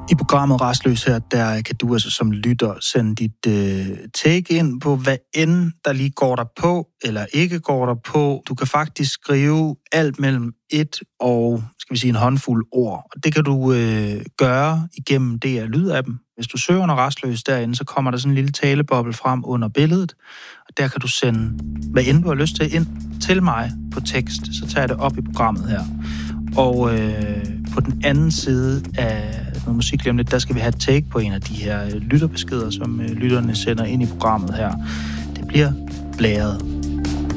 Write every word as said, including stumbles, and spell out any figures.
I programmet Rastløs her, der kan du altså som lytter sende dit øh, take ind på, hvad end der lige går der på, eller ikke går der på. Du kan faktisk skrive alt mellem et og, skal vi sige, en håndfuld ord. Og det kan du øh, gøre igennem D R Lyd-appen. Hvis du søger under Rastløs derinde, så kommer der sådan en lille taleboble frem under billedet. Og der kan du sende, hvad end du har lyst til, ind til mig på tekst. Så tager jeg det op i programmet her. Og øh, på den anden side af noget musik lige om lidt, der skal vi have et take på en af de her lytterbeskeder, som øh, lytterne sender ind i programmet her. Det bliver blæret.